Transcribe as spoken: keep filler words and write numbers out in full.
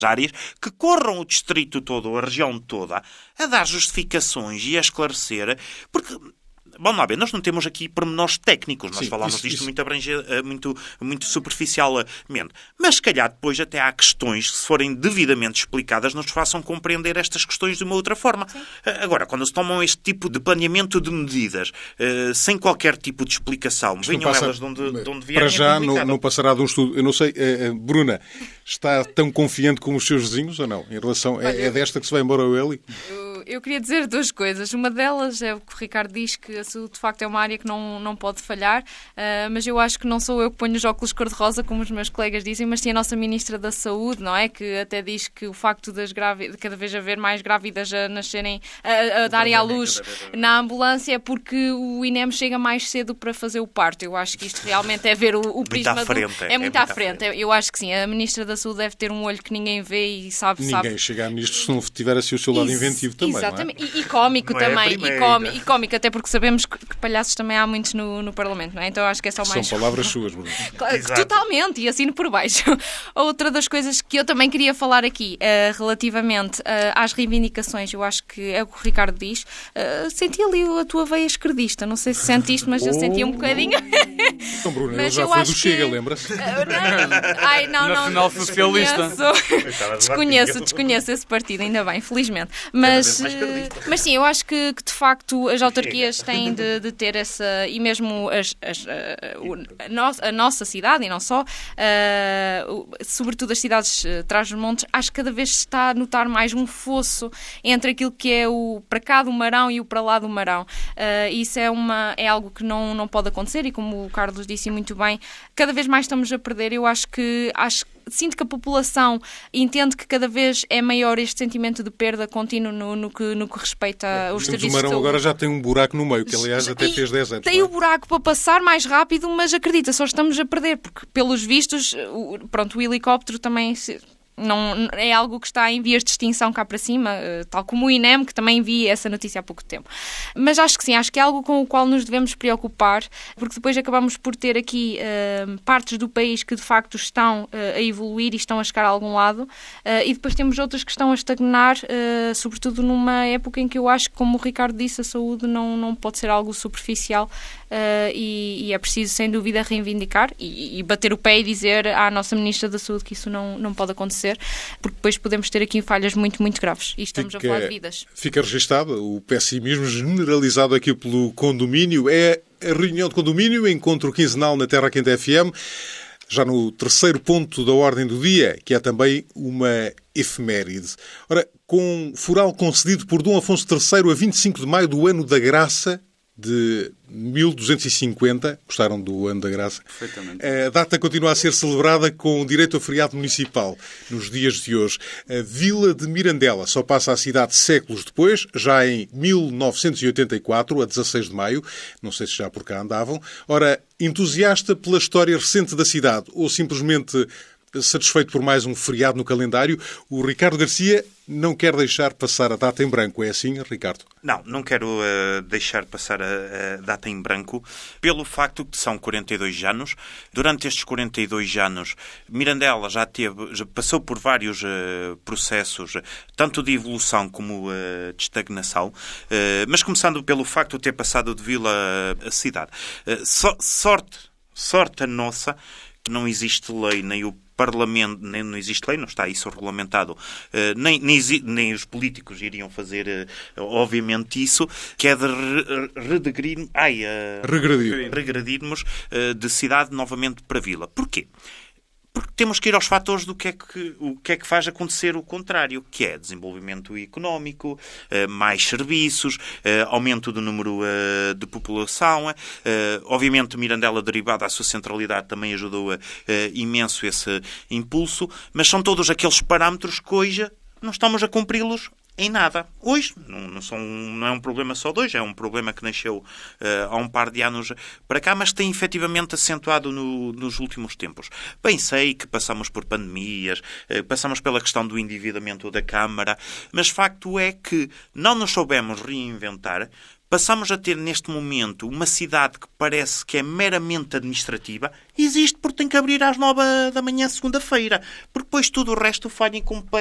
áreas, que corram o distrito todo, a região toda, a dar justificações e a esclarecer, porque... Vamos lá ver, nós não temos aqui pormenores técnicos, nós Sim, falámos isso, disto isso. muito, abrange, muito, muito superficialmente. Mas, se calhar, depois até há questões que, se forem devidamente explicadas, nos façam compreender estas questões de uma outra forma. Sim. Agora, quando se tomam este tipo de planeamento de medidas, uh, sem qualquer tipo de explicação, Isto venham passa, elas de onde, de onde vierem... Para já, é não, não passará de um estudo. Eu não sei, uh, Bruna, está tão confiante como os seus vizinhos ou não? Em relação, é, é desta que se vai embora o Eli? Eu, eu queria dizer duas coisas. Uma delas é o que o Ricardo diz, que a saúde, de facto, é uma área que não, não pode falhar, uh, mas eu acho que não sou eu que ponho os óculos cor-de-rosa, como os meus colegas dizem, mas sim a nossa Ministra da Saúde, não é? Que até diz que o facto das grávidas, de cada vez haver mais grávidas a nascerem, a, a darem à luz na ambulância, é porque o I N E M chega mais cedo para fazer o parto. Eu acho que isto realmente é ver o, o prisma muito à frente, do... é, É muito é à muito frente. frente. Eu acho que sim. A Ministra da Saúde deve ter um olho que ninguém vê e sabe... Ninguém sabe. chega a ministro se não tiver assim o seu lado Ex- inventivo também, Exatamente. não é? E, e cómico Não é a também. E, primeira. cómico, e cómico, até porque sabemos que, que palhaços também há muitos no, no Parlamento, não é? Então acho que é só mais... São palavras suas, Bruno. Claro, Exato. totalmente, e assino por baixo. Outra das coisas que eu também queria falar aqui, uh, relativamente uh, às reivindicações, eu acho que é o que o Ricardo diz, uh, senti ali a tua veia esquerdista, não sei se sentiste, mas eu senti um bocadinho. Então, Bruno, ele Mas já eu foi acho do Chega, que- lembra-se? Uh, não, ai, não, não, Nacional Socialista. desconheço, desconheço, desconheço esse partido, ainda bem, felizmente. Mas, mais uh, esquerdista. mas sim, eu acho que, que de facto as autarquias têm de, de ter essa, e mesmo as, as, uh, o- a, nossa, a nossa cidade, e não só, uh, o- sobretudo as cidades uh, trás-os-montes, acho que cada vez se está a notar mais um fosso entre aquilo que é o para cá do Marão e o para lá do Marão. Uh, isso é, uma, é algo que não, não pode acontecer, e como o Carlos disse muito bem, cada vez mais estamos a perder. Eu acho que acho sinto que a população entende que cada vez é maior este sentimento de perda contínuo no, no, que, no que respeita aos Mas o serviços de Marão saúde. agora já tem um buraco no meio, que aliás até E fez dez anos. Tem não o é? buraco para passar mais rápido, mas acredita, só estamos a perder, porque pelos vistos, o, pronto, o helicóptero também... Se, Não, é algo que está em vias de extinção cá para cima, tal como o I N E M, que também vi essa notícia há pouco tempo. Mas acho que sim, acho que é algo com o qual nos devemos preocupar, porque depois acabamos por ter aqui uh, partes do país que de facto estão uh, a evoluir e estão a chegar a algum lado, uh, e depois temos outras que estão a estagnar, uh, sobretudo numa época em que eu acho que, como o Ricardo disse, a saúde não, não pode ser algo superficial, uh, e, e é preciso, sem dúvida, reivindicar e, e bater o pé e dizer à nossa Ministra da Saúde que isso não, não pode acontecer, porque depois podemos ter aqui falhas muito, muito graves. E estamos Fica- a falar de vidas. Fica registado o pessimismo generalizado aqui pelo condomínio. É a reunião de condomínio, encontro quinzenal na Terra Quente F M, já no terceiro ponto da ordem do dia, que é também uma efeméride. Ora, com fural concedido por Dom Afonso terceiro a vinte e cinco de maio do ano da Graça de mil duzentos e cinquenta, gostaram do ano da Graça? Perfeitamente. A data continua a ser celebrada com direito ao feriado municipal nos dias de hoje. A Vila de Mirandela só passa à cidade séculos depois, já em mil novecentos e oitenta e quatro, a dezasseis de maio. Não sei se já por cá andavam. Ora, entusiasta pela história recente da cidade ou simplesmente satisfeito por mais um feriado no calendário, o Ricardo Garcia não quer deixar passar a data em branco. É assim, Ricardo? Não, não quero uh, deixar passar a, a data em branco pelo facto que são quarenta e dois anos. Durante estes quarenta e dois anos, Mirandela já, teve, já passou por vários uh, processos, tanto de evolução como uh, de estagnação, uh, mas começando pelo facto de ter passado de vila a cidade. Uh, so, sorte, sorte a nossa que não existe lei, nem o Parlamento, nem não existe lei, não está isso regulamentado, uh, nem, nem, nem os políticos iriam fazer, uh, obviamente, isso, que é de re, redegrir, ai, uh, Regredir. regredirmos uh, de cidade novamente para vila. Porquê? Porque temos que ir aos fatores do que é que, o que é que faz acontecer o contrário, que é desenvolvimento económico, mais serviços, aumento do número de população. Obviamente, Mirandela, derivada à sua centralidade, também ajudou imenso esse impulso, mas são todos aqueles parâmetros que hoje não estamos a cumpri-los em nada. Hoje, não, não, são, não é um problema só de hoje, é um problema que nasceu uh, há um par de anos para cá, mas tem efetivamente acentuado no, nos últimos tempos. Bem, sei que passamos por pandemias, uh, passamos pela questão do endividamento da Câmara, mas facto é que não nos soubemos reinventar. Passamos a ter, neste momento, uma cidade que parece que é meramente administrativa. Existe porque tem que abrir às nove da manhã, segunda-feira. Porque depois tudo o resto falha em